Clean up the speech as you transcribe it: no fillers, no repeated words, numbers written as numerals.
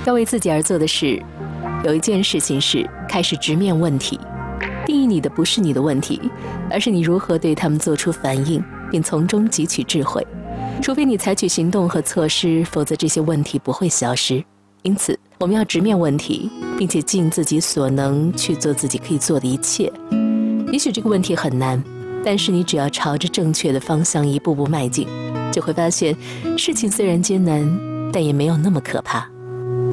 要为自己而做的事，有一件事情是开始直面问题。定义你的不是你的问题，而是你如何对他们做出反应，并从中汲取智慧。除非你采取行动和措施，否则这些问题不会消失。因此，我们要直面问题，并且尽自己所能去做自己可以做的一切。也许这个问题很难，但是你只要朝着正确的方向一步步迈进，就会发现事情虽然艰难，但也没有那么可怕。